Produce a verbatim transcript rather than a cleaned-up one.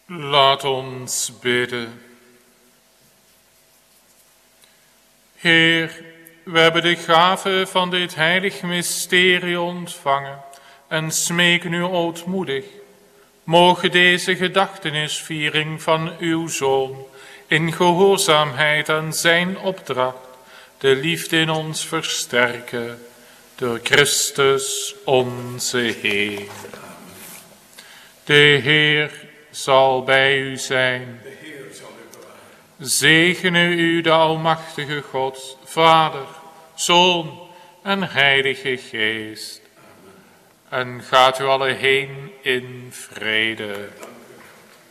Laat ons bidden. Heer, we hebben de gave van dit heilig mysterie ontvangen en smeken u ootmoedig. Mogen deze gedachtenisviering van uw Zoon in gehoorzaamheid aan zijn opdracht de liefde in ons versterken. Door Christus onze Heer. De Heer zal bij u zijn. De Heer zal u bewaren. Zegene u de almachtige God, Vader, Zoon en Heilige Geest. Amen. En gaat u alle heen in vrede.